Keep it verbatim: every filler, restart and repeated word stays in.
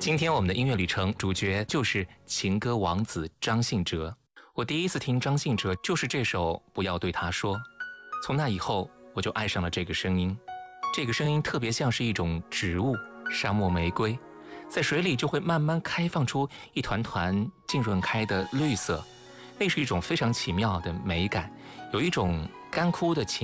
今天我们的音乐旅程主角就是情歌王子张信哲。我第一次听张信哲就是这首《不要对他说》，从那以后我就爱上了这个声音。这个声音特别像是一种植物，沙漠玫瑰，在水里就会慢慢开放出一团团浸润开的绿色，那是一种非常奇妙的美感，有一种干枯的情